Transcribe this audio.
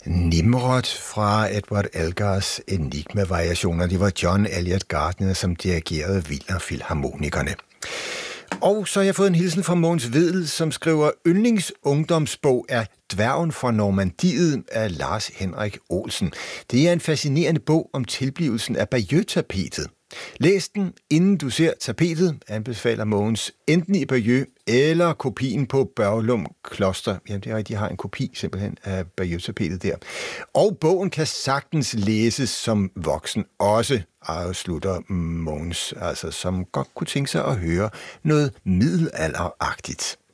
Nimrod fra Edward Elgars Enigma-variationer. Det var John Elliott Gardner, som dirigerede Wiener Filharmonikerne. Og så har jeg fået en hilsen fra Mogens Vedel, som skriver, yndlingsungdomsbog er Dværgen fra Normandiet af Lars Henrik Olsen. Det er en fascinerende bog om tilblivelsen af Bayeux-tapetet. Læs den, inden du ser tapetet, anbefaler Mogens, enten i Bayeux eller kopien på Børglum Kloster. Jamen, det er rigtigt, jeg har en kopi simpelthen af Bayeux-tapetet der. Og bogen kan sagtens læses som voksen også, afslutter Mogens, altså som godt kunne tænke sig at høre noget middelalderagtigt.